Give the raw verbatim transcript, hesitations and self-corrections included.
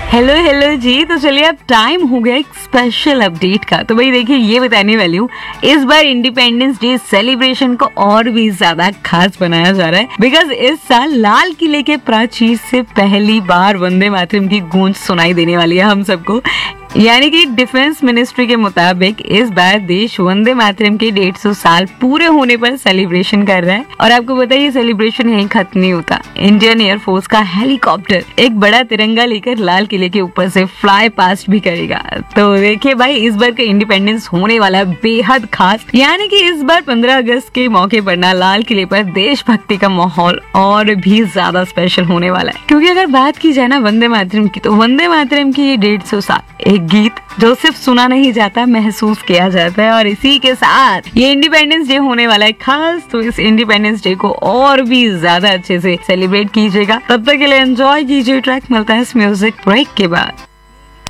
Hello hello जी। तो चलिए अब टाइम हो गया एक स्पेशल अपडेट का। तो भाई देखिए ये बताने वाली हूँ, इस बार इंडिपेंडेंस डे सेलिब्रेशन को और भी ज्यादा खास बनाया जा रहा है, बिकॉज इस साल लाल किले के प्राचीर से पहली बार वंदे मातरम की गूंज सुनाई देने वाली है हम सबको। यानी कि डिफेंस मिनिस्ट्री के मुताबिक इस बार देश वंदे मातरम के डेढ़ सौ साल पूरे होने पर सेलिब्रेशन कर रहा है। और आपको पता है ये सेलिब्रेशन यहीं खत्म नहीं होता। इंडियन एयरफोर्स का हेलीकॉप्टर एक बड़ा तिरंगा लेकर लाल किले के ऊपर से फ्लाई पास्ट भी करेगा। तो देखिए भाई इस बार का इंडिपेंडेंस होने वाला है बेहद खास। यानी कि इस बार पंद्रह अगस्त के मौके पर ना लाल किले पर देशभक्ति का माहौल और भी ज्यादा स्पेशल होने वाला है। क्योंकि अगर बात की जाए ना वंदे मातरम की, तो वंदे मातरम की ये डेढ़ सौ साल एक गीत जो सिर्फ सुना नहीं जाता, महसूस किया जाता है। और इसी के साथ ये इंडिपेंडेंस डे होने वाला है खास। तो इस इंडिपेंडेंस डे को और भी ज्यादा अच्छे से सेलिब्रेट कीजिएगा। तब तक के लिए एंजॉय कीजिए ट्रैक। मिलता है इस म्यूजिक ब्रेक के बाद।